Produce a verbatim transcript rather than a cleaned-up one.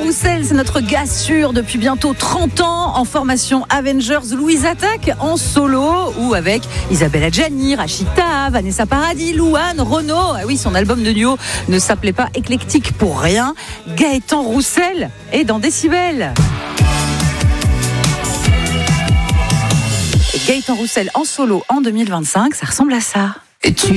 Roussel, c'est notre gars sûr depuis bientôt trente ans en formation Avengers. Louise attaque en solo ou avec Isabelle Adjani, Rachida, Vanessa Paradis, Louane, Renaud. Ah oui, son album de duo ne s'appelait pas Éclectique pour rien. Gaëtan Roussel est dans Décibel. Et Gaëtan Roussel en solo en deux mille vingt-cinq, ça ressemble à ça. Et tu